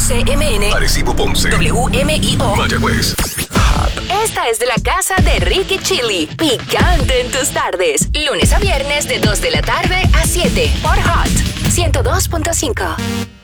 RCMN, Arecibo, Ponce, WMIO, Mayagüez. Esta es de la casa de Ricky Chili, picante en tus tardes. Lunes a viernes de 2 de la tarde a 7 por Hot 102.5.